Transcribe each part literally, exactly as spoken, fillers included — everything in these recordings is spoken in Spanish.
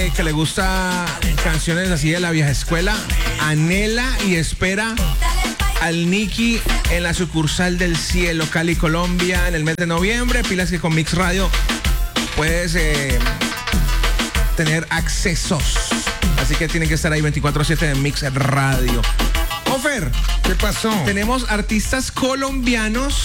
Que le gusta canciones así de la vieja escuela, anhela y espera al Nicky en la sucursal del Cielo, Cali, Colombia, en el mes de noviembre. Pilas que con Mix Radio puedes eh, tener accesos. Así que tienen que estar ahí veinticuatro siete en Mix Radio. Ofer, ¿qué pasó? Tenemos artistas colombianos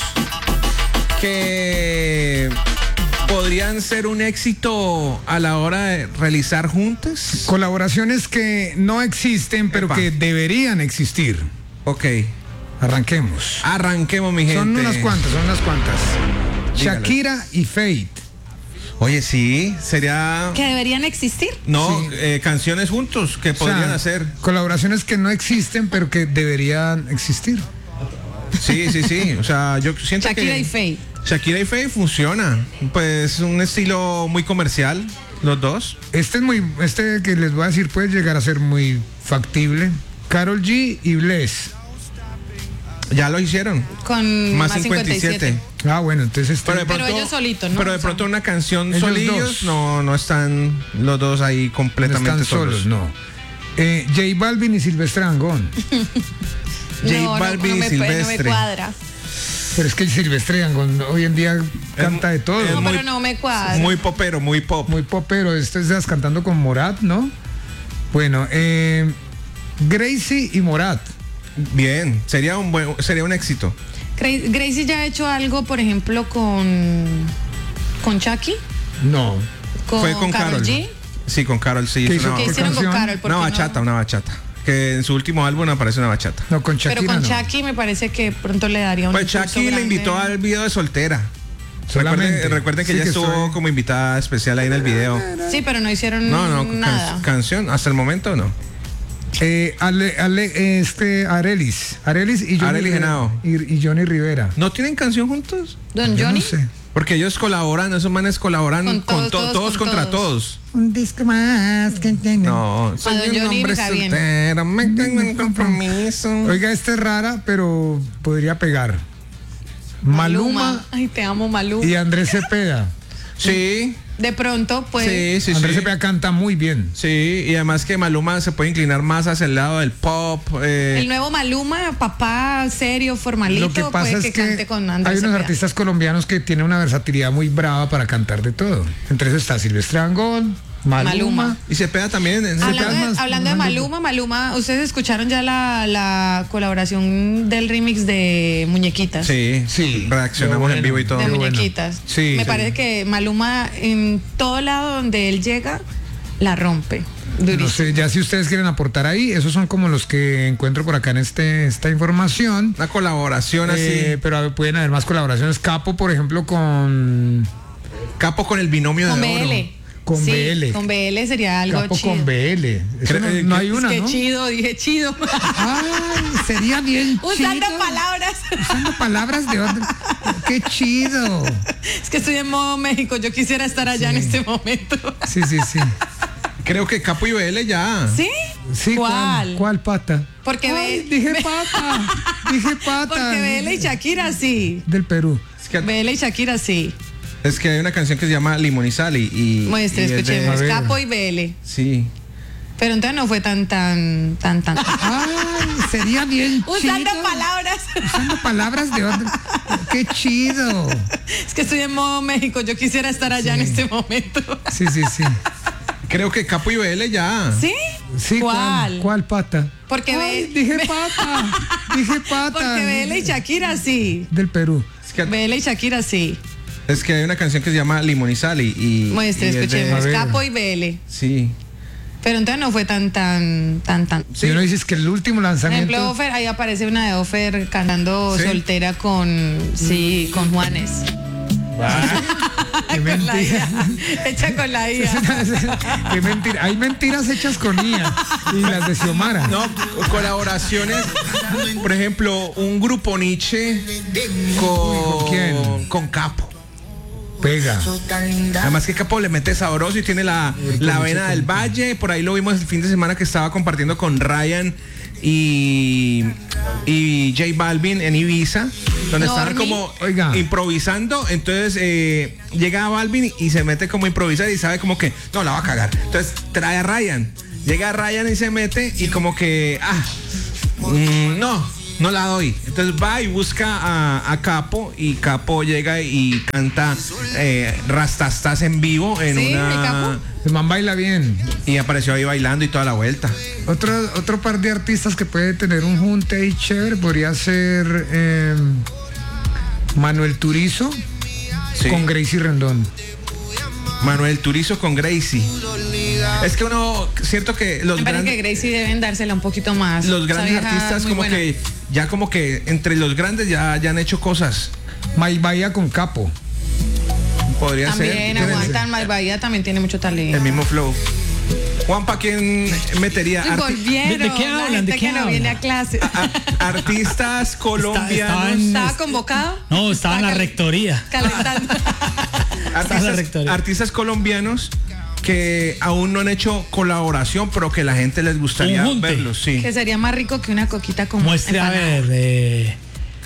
que podrían ser un éxito a la hora de realizar juntas. Colaboraciones que no existen, pero Epa. que deberían existir. Ok. Arranquemos. Arranquemos, mi gente. Son unas cuantas, son unas cuantas. Dígalo. Shakira y Fate. Oye, sí, sería... ¿Que deberían existir? No, Sí. eh, canciones juntos que podrían O sea, hacer. Colaboraciones que no existen, pero que deberían existir. Sí, sí, sí. O sea, yo siento Shakira que... y Faye. Shakira y Faye funciona. Pues un estilo muy comercial, los dos. Este es muy, este que les voy a decir puede llegar a ser muy factible. Karol G y Bless. Ya lo hicieron. Con Más más cincuenta y siete. cincuenta y siete. Ah, bueno, entonces este, Pero, de Pero pronto, ellos solitos, ¿no? Pero de O sea, pronto una canción ellos solillos, dos. no, no están los dos ahí no completamente están solos, solos. no. Eh, J Balvin y Silvestre Dangond. J no, Balvin no, no y me, no me Silvestre. cuadra. Pero es que Silvestre Dangond hoy en día canta de todo. es No, muy- pero no me cuadra. Muy popero, muy pop. Muy popero. Este estás cantando con Morat, ¿no? Bueno, eh, Gracie y Morat. Bien, sería un buen, sería un éxito. Gra- Gracie ya ha hecho algo, por ejemplo, con con Chucky, No. con, Fue con Karol Karol. G. Sí, con Karol, sí. ¿Qué hizo hizo? una, ¿Qué ¿Qué hicieron con canción? Karol? ¿Por una qué no? bachata, una bachata. Que en su último álbum aparece una bachata. No, con Shakira. Pero con no. Chucky me parece que pronto le daría un Pues impulso Chucky le grande. invitó al video de soltera. Solamente. Recuerden, recuerden que Sí, ella que estuvo estoy- como invitada especial ahí en el video. Sí, pero no hicieron No, no, can- nada. canción, hasta el momento no. Eh, Ale- Ale- este, Arelis. Arelis y Johnny, Arelis Rivera- Henao. y, y Johnny Rivera. ¿No tienen canción juntos? Don Yo Johnny. no sé. Porque ellos colaboran, esos manes colaboran Con con, todos, to- todos todos con contra todos. todos. Un disco más que tiene. No, soy Don un Johnny hombre me cae bien. soltero, me tengo un compromiso. Oiga, esta es rara, pero podría pegar. Maluma, Ay, te amo, Maluma. y Andrés Cepeda. Sí, De pronto, pues. sí, sí, Andrés sí. Cepeda canta muy bien. Sí, y además que Maluma se puede inclinar más hacia el lado del pop. eh, El nuevo Maluma, papá serio, formalito, Lo que pasa puede es que, que cante con hay Andrés unos Cepeda. artistas colombianos que tienen una versatilidad muy brava para cantar de todo. Entre ellos está Silvestre Dangond, Maluma. Maluma. y Cepeda también. eh, Hablando, Cepeda de, más- hablando de más Maluma, Maluma, ¿ustedes escucharon ya la, la colaboración del remix de Muñequitas? Sí, Sí. reaccionamos Qué en vivo y todo. De Qué bueno. Muñequitas. Sí, Me sí. parece que Maluma en todo lado donde él llega, la rompe. Durísimo. No sé, ya si ustedes quieren aportar ahí, esos son como los que encuentro por acá en este esta información. Una colaboración así. Eh, pero a ver, pueden haber más colaboraciones. Capo, por ejemplo, con Capo con el binomio Con de oro. B L. Con Sí, B L. Con B L sería algo Capo chido. con B L. Eso Cre- no, eh, no que- hay una, Qué ¿no? chido, dije chido. Ay, sería bien Usando chido. palabras. Usando palabras de otro. Qué chido. Es que estoy en modo México, yo quisiera estar allá en este momento. Sí, sí, sí. Creo que Capo y B L ya. ¿Sí? Sí, ¿cuál? ¿Cuál? ¿Cuál pata? Porque Ay, ve- dije ve- pata. Dije pata. Porque B L y Shakira sí. Del Perú. Es que, B L y Shakira sí. es que hay una canción que se llama Limón y Sal y... y Muestre, y es de- escuchemos. A ver. Capo y B L. Sí. Pero entonces no fue tan, tan, tan, tan. Ay, sería bien Usando chido. palabras. Usando palabras de otro. Qué chido. Es que estoy en modo México, yo quisiera estar allá en este momento. Sí, sí, sí. Creo que Capo y B L ya. ¿Sí? Sí, ¿cuál? ¿Cuál? ¿Cuál pata? Porque Ay, ve- dije ve- pata. Dije pata. Porque B L y Shakira sí. Del Perú. Es que, B L y Shakira sí. es que hay una canción que se llama Limón y Sal y... y Muestre, y es de- escuchemos. A ver. Capo y B L. Sí. Pero entonces no fue tan, tan, tan, tan. Si uno dices que el último Por lanzamiento. ejemplo, Ofer, ahí aparece una de Ofer cantando ¿Sí? soltera con, sí, con Juanes. Qué Con la mentira. hija. Hecha con la hija. Qué mentira. Hay mentiras hechas con I A y las de Xiomara. No, colaboraciones. Por ejemplo, un grupo Nietzsche con, ¿Con quién? con Capo. Pega. Además que Capo le mete sabroso y tiene la, la vena del valle. Por ahí lo vimos el fin de semana que estaba compartiendo con Ryan y, y J Balvin en Ibiza, donde estaban Normie. como Oiga. improvisando. Entonces eh, llega Balvin y se mete como a improvisar y sabe como que no, la va a cagar. Entonces trae a Ryan. Llega Ryan y se mete y como que, ah, mm, no, no la doy. Entonces va y busca a, a Capo y Capo llega y canta eh, Rastastas en vivo en Sí, una... ¿el Capo? El man baila bien. Y apareció ahí bailando y toda la vuelta. Otro, otro par de artistas que puede tener un junte ahí chévere podría ser eh, Manuel Turizo Sí. con Gracie Rendón. Manuel Turizo con Gracie. Es que uno, siento que los Me parece grandes... que Gracie deben dársela un poquito más. Los Esa grandes vieja artistas muy como buena. que ya como que entre los grandes ya, ya han hecho cosas. Mike Bahía con Capo. Podría También ser. Tienen aguantan, Mal Bahía también tiene mucho talento. el mismo flow. Juanpa, ¿quién metería? Y Arti- volvieron, ¿De- de qué la hablan? gente ¿De que qué no hablan? viene a clase. a- artistas Está- colombianos. estaban- ¿Estaba convocado? No, estaba en la cal- rectoría. Calentando. la artistas, rectoría. artistas colombianos que aún no han hecho colaboración, pero que la gente les gustaría Un junte. verlos. Sí. Que sería más rico que una coquita con Muestre a empanada. ver. Eh,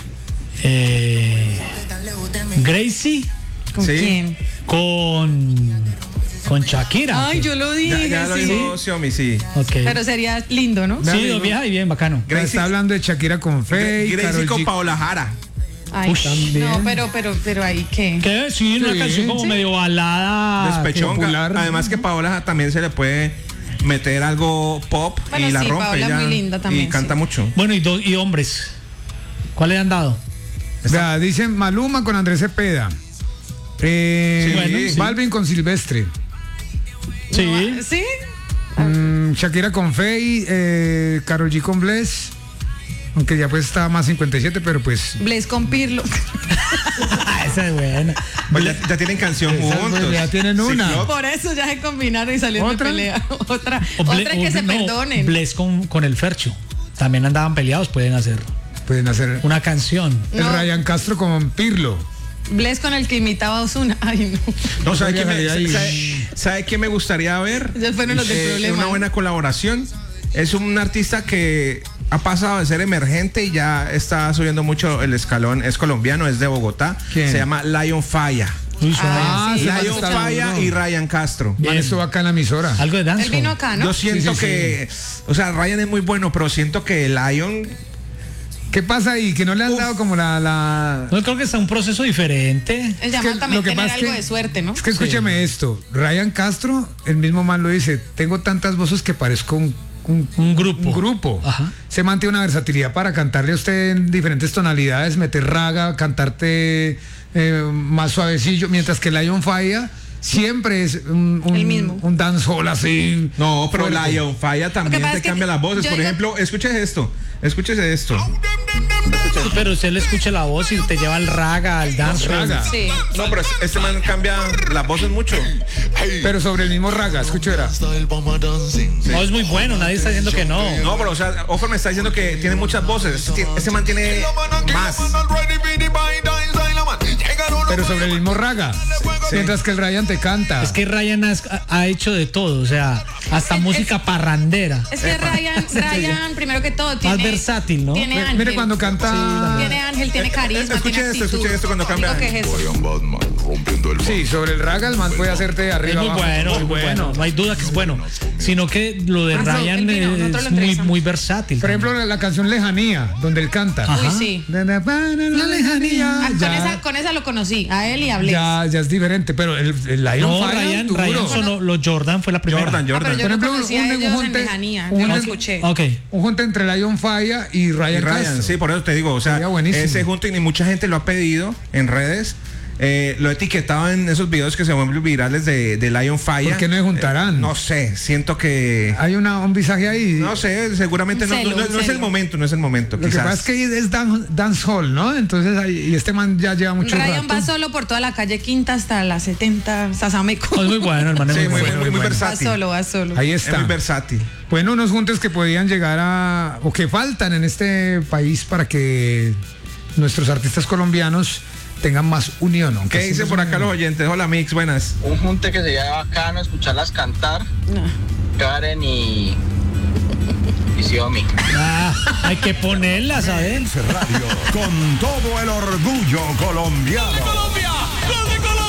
eh, Gracie ¿Con Sí. quién? con. Con Shakira. Ay, yo lo dije, Ya, ya lo sí. dijo Xiaomi, sí. Ok. Pero sería lindo, ¿no? Sí, Dale, dos no. viejas y bien, bacano. Gracie- Está hablando de Shakira con Faye, Gracie Karol con G. Paola Jara. Ay, Ush. También. no, pero, pero, pero ahí qué. Que sí, una Sí, canción como sí. medio balada. Despechonga. popular. Además que Paola también se le puede meter algo pop Bueno, y la sí, rompe Paola ya. muy linda también, y canta sí. mucho. Bueno, y, dos y hombres. ¿Cuál le han dado? Vea, dicen Maluma con Andrés Cepeda. Eh, Sí, bueno, sí. Balvin con Silvestre. Sí. ¿Sí? Mm, Shakira con Faye, eh, Karol G con Bless. Aunque ya pues está más cincuenta y siete, pero pues Blaze con Pirlo. Esa es buena. Pues ya, ya tienen canción Esa, juntos. pues, ya tienen una. Ciclop. Por eso ya se combinaron y salieron de ¿Otra? pelea. Otra, O Ble- otra que o- se no, perdonen. Bless con, con el Fercho. También andaban peleados, pueden hacer pueden hacer una canción. el No. Ryan Castro con Pirlo. Blaze con el que imitaba a Ozuna. Ay, no. No, ¿sabe Podría qué me, salir ahí. sabe, sabe qué me gustaría ver? Ya fueron los del Eh, problema. Una buena colaboración. Es un artista que ha pasado de ser emergente y ya está subiendo mucho el escalón. Es colombiano, es de Bogotá. ¿Quién? Se llama Lion Fire. Uy, suena- Ah, sí, Lion está Fire duro. y Ryan Castro. Man, esto va acá en la emisora. Algo de danza. Él vino acá, ¿no? Yo siento Sí, sí, que, o sea, Ryan es muy bueno, pero siento que Lion, ¿Qué pasa ahí? Que no le han dado como la... la... No, creo que está un proceso diferente. Es que llamar también lo que tener pasa es algo que- de suerte, ¿no? Es que escúcheme esto. Ryan Castro, el mismo man lo dice, tengo tantas voces que parezco un, un, Un grupo. un grupo. Ajá. Se mantiene una versatilidad para cantarle a usted en diferentes tonalidades, meter raga, cantarte eh, más suavecillo, mientras que Lion Fire siempre es un, un, El mismo. un dancehall así. no, pero fuerte. Lion Fire también pasa te es que cambia las voces. yo Por digo- ejemplo, escúchese esto, escúchese esto. Pero usted le escucha la voz y te lleva al raga, al dance. Raga. Sí. No, pero este man cambia las voces mucho. Pero sobre el mismo raga, escucha, verá. No, es muy bueno, nadie está diciendo que no. No, pero o sea, Offer me está diciendo que tiene muchas voces. Este- Este man tiene más. Pero sobre el mismo raga. Mientras que el Ryan te canta. Es que Ryan has- ha, ha hecho de todo, o sea, hasta Es- música es- parrandera. Es que Ryan, Ryan, primero que todo, tiene. versátil, ¿no? Tiene Mire, ángel. mire cuando canta. Tiene ángel, tiene carisma. Escuche tiene esto, actitud. escuche esto cuando cambia. Digo que es eso. Sí, sobre el raga el man puede hacerte de Es arriba muy abajo. bueno, muy bueno, no hay duda que es bueno. Sino que lo de Ah, no, Ryan él vino, nosotros lo es muy, entrevistamos. muy versátil. Por ejemplo, la, la canción Lejanía, donde él canta. Ajá. Uy, sí. La lejanía. Ah, con, Ya, esa, con esa lo conocí, a él y a Blaze. ya, ya es diferente, pero el, el Lion No, Fire, Ryan, duro. Ryan sonó, los Jordan fue la primera. Jordan, Ah, pero Jordan. yo Por no ejemplo, conocía un- a un ellos en junte- lejanía. un Yo lo junte- escuché. Ok. Un junte entre Lion Fire y Ryan, Y Ryan, Castro. sí, por eso te digo, o sea, Sería buenísimo. ese junto y mucha gente lo ha pedido en redes. Eh, lo he etiquetado en esos videos que se vuelven virales de, de Lion Fire. ¿Por qué no se juntarán? Eh, no sé, siento que. Hay una, un visaje ahí. No sé, seguramente Un no, celo, no- no un es el celo. momento, no es el momento. Lo que quizás. pasa es que es dan, dancehall, ¿no? Entonces, ahí- y este man ya lleva mucho Ryan rato. va solo por toda la calle Quinta hasta la setenta, hasta Sasameco. No, es muy bueno, hermano. es Sí, muy muy, bueno. muy, muy bueno. Va versátil. solo, va solo. Ahí Es está. muy versátil. Bueno, unos juntes que podían llegar a, o que faltan en este país para que nuestros artistas colombianos tengan más unión. aunque ¿Qué sí dicen es por acá unión. los oyentes? Hola, Mix, buenas. Un junte que sería bacano escucharlas cantar, No. Karen y, Xiaomi. Ah, hay que ponerlas, ¿sabes? Radio, con todo el orgullo colombiano. ¡Gol de Colombia! ¡Gol de Colombia!